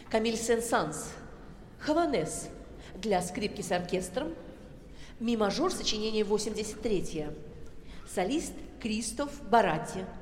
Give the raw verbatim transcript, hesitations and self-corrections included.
Камиль Сен-Санс «Хаванес» для скрипки с оркестром, ми мажор, сочинение восемьдесят третье. Солист Кристоф Баратти.